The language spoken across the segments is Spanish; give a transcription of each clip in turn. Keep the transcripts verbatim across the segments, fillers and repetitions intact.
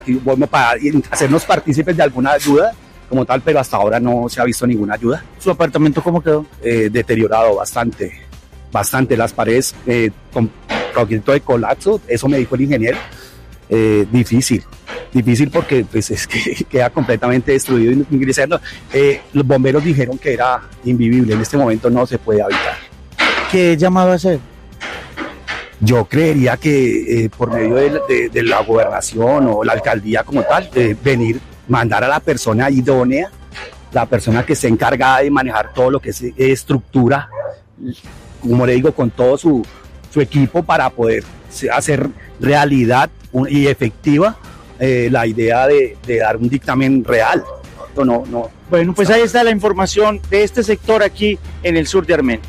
Bueno, para hacernos partícipes de alguna ayuda como tal, pero hasta ahora no se ha visto ninguna ayuda. ¿Su apartamento cómo quedó? Eh, deteriorado bastante, bastante. Las paredes eh, con poquito de colapso, eso me dijo el ingeniero. Eh, difícil, difícil porque pues es que queda completamente destruido y ingresando. Eh, los bomberos dijeron que era invivible, en este momento no se puede habitar. ¿Qué llamado a hacer? Yo creería que eh, por medio de, de, de la gobernación o la alcaldía como tal, eh, venir, mandar a la persona idónea, la persona que esté encargada de manejar todo lo que es eh, estructura, como le digo, con todo su, su equipo para poder hacer realidad y efectiva eh, la idea de, de dar un dictamen real. No, no. Bueno, pues ahí está la información de este sector aquí en el sur de Armenia.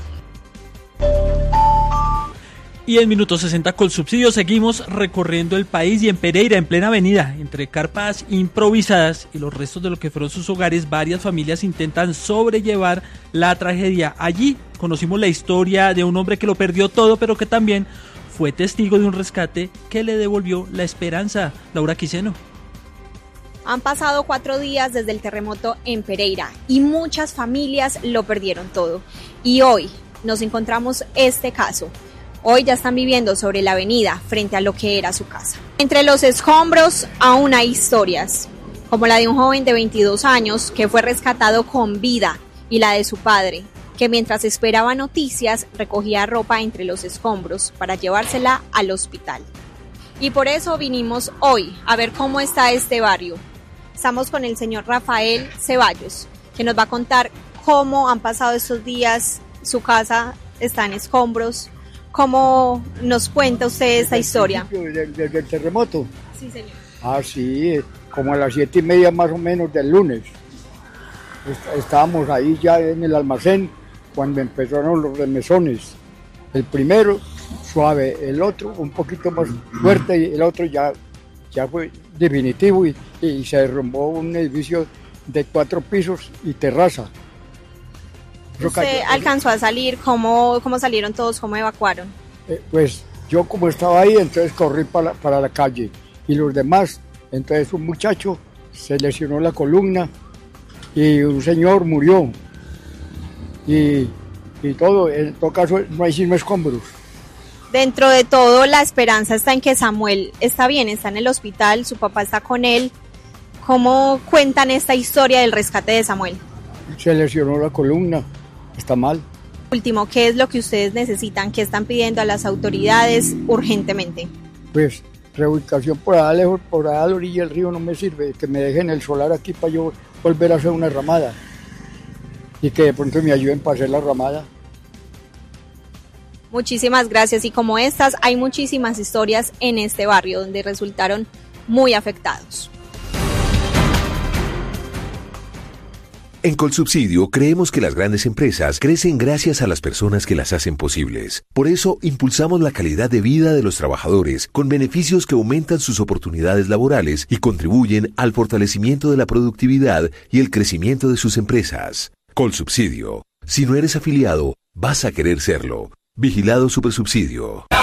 Y en Minuto sesenta Colsubsidio seguimos recorriendo el país y en Pereira, en plena avenida, entre carpas improvisadas y los restos de lo que fueron sus hogares, varias familias intentan sobrellevar la tragedia. Allí conocimos la historia de un hombre que lo perdió todo, pero que también fue testigo de un rescate que le devolvió la esperanza. Laura Quiseno. Han pasado cuatro días desde el terremoto en Pereira y muchas familias lo perdieron todo. Y hoy nos encontramos este caso. Hoy ya están viviendo sobre la avenida frente a lo que era su casa. Entre los escombros aún hay historias, como la de un joven de veintidós años que fue rescatado con vida y la de su padre, que mientras esperaba noticias recogía ropa entre los escombros para llevársela al hospital. Y por eso vinimos hoy a ver cómo está este barrio. Estamos con el señor Rafael Ceballos, que nos va a contar cómo han pasado estos días, su casa está en escombros. ¿Cómo nos cuenta usted esta historia? Desde, desde el terremoto. Sí, señor. Ah, sí, como a las siete y media más o menos del lunes. Estábamos ahí ya en el almacén cuando empezaron los remesones. El primero suave, el otro un poquito más fuerte y el otro ya, ya fue definitivo y, y se derrumbó un edificio de cuatro pisos y terraza. ¿Usted alcanzó a salir? ¿Cómo, cómo salieron todos? ¿Cómo evacuaron? Eh, pues yo como estaba ahí, entonces corrí para, para la calle. Y los demás, entonces un muchacho se lesionó la columna y un señor murió. Y, y todo, en todo caso no hay sino escombros. Dentro de todo, la esperanza está en que Samuel está bien, está en el hospital, su papá está con él. ¿Cómo cuentan esta historia del rescate de Samuel? Se lesionó la columna. Está mal. Último, ¿qué es lo que ustedes necesitan? ¿Qué están pidiendo a las autoridades urgentemente? Pues reubicación por allá lejos, por allá a la orilla del río no me sirve, que me dejen el solar aquí para yo volver a hacer una ramada y que de pronto me ayuden para hacer la ramada. Muchísimas gracias, y como estas hay muchísimas historias en este barrio donde resultaron muy afectados. En Colsubsidio creemos que las grandes empresas crecen gracias a las personas que las hacen posibles. Por eso impulsamos la calidad de vida de los trabajadores con beneficios que aumentan sus oportunidades laborales y contribuyen al fortalecimiento de la productividad y el crecimiento de sus empresas. Colsubsidio. Si no eres afiliado, vas a querer serlo. Vigilado Supersubsidio.